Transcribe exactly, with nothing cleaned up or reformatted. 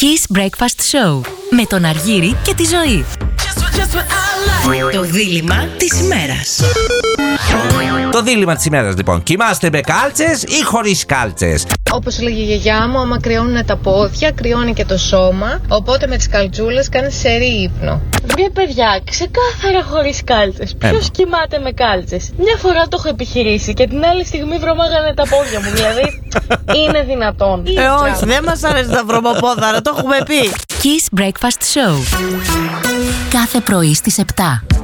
Kiss Breakfast Show με τον Αργύρη και τη Ζωή. Το δίλημμα της ημέρας. Το δίλημμα της ημέρας λοιπόν. Κοιμάστε με κάλτσες ή χωρίς κάλτσες? Όπως έλεγε η γιαγιά μου, άμα κρυώνουν τα πόδια, κρυώνει και το σώμα. Οπότε με τις καλτσούλες κάνεις σερή ύπνο. Βρε παιδιά, ξεκάθαρα χωρίς κάλτσες. Ποιος κοιμάται με κάλτσες? Μια φορά το έχω επιχειρήσει και την άλλη στιγμή βρωμάγανε τα πόδια μου. Δηλαδή, είναι δυνατόν? Ε, όχι, δεν μας αρέσει τα βρωμοπόδαρα, το έχουμε πει. Kiss Breakfast Show. Κάθε πρωί στις επτά.